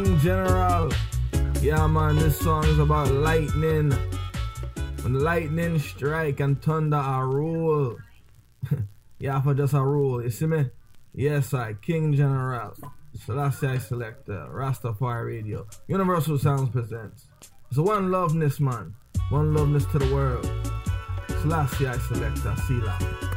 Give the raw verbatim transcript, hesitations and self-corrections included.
General. Yeah man, this song is about lightning. When lightning strike and thunder are rule. Yeah, for just a rule, you see me? Yes I, King General. Selassie I Selector, Rastafari Radio. Universal Sounds presents. It's a one loveness man. One loveness to the world. Selassie I Selector, Selah.